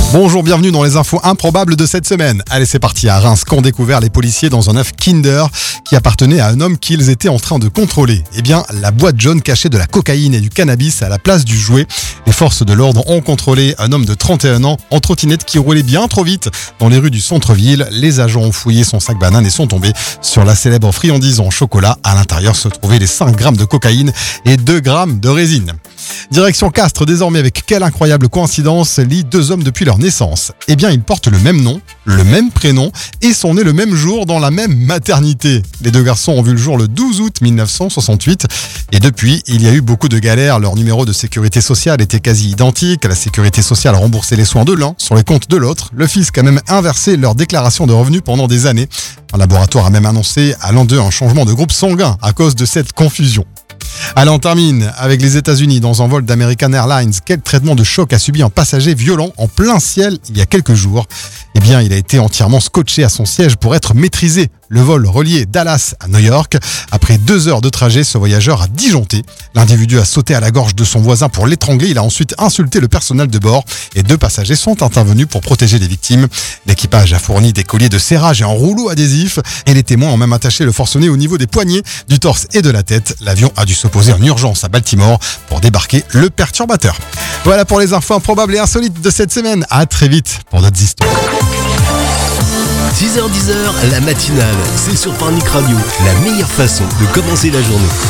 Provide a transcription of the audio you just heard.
Bonjour, bienvenue dans les infos improbables de cette semaine. Allez, c'est parti. À Reims, qu'ont découvert les policiers dans un œuf Kinder qui appartenait à un homme qu'ils étaient en train de contrôler. Eh bien, la boîte jaune cachait de la cocaïne et du cannabis à la place du jouet. Les forces de l'ordre ont contrôlé un homme de 31 ans en trottinette qui roulait bien trop vite dans les rues du centre-ville. Les agents ont fouillé son sac banane et sont tombés sur la célèbre friandise en chocolat. À l'intérieur se trouvaient les 5 grammes de cocaïne et 2 grammes de résine. Direction Castres, désormais, avec quelle incroyable coïncidence lient 2 hommes depuis leur naissance. Eh bien, ils portent le même nom, le même prénom et sont nés le même jour dans la même maternité. Les 2 garçons ont vu le jour le 12 août 1968 et depuis, il y a eu beaucoup de galères. Leur numéro de sécurité sociale était quasi identique. La sécurité sociale a remboursé les soins de l'un sur les comptes de l'autre. Le fisc a même inversé leur déclaration de revenus pendant des années. Un laboratoire a même annoncé à l'un d'eux un changement de groupe sanguin à cause de cette confusion. Allez, on termine avec les États-Unis. Dans un vol d'American Airlines, quel traitement de choc a subi un passager violent en plein ciel il y a quelques jours? Eh bien, il a été entièrement scotché à son siège pour être maîtrisé. Le vol reliait Dallas à New York. Après 2 heures de trajet, ce voyageur a disjoncté. L'individu a sauté à la gorge de son voisin pour l'étrangler. Il a ensuite insulté le personnel de bord et 2 passagers sont intervenus pour protéger les victimes. L'équipage a fourni des colliers de serrage et un rouleau adhésif et les témoins ont même attaché le forcené au niveau des poignets, du torse et de la tête. L'avion a dû s'opposer en urgence à Baltimore pour débarquer le perturbateur. Voilà pour les infos improbables et insolites de cette semaine. À très vite pour d'autres histoires. 6h-10h, la matinale, c'est sur Panic Radio, la meilleure façon de commencer la journée.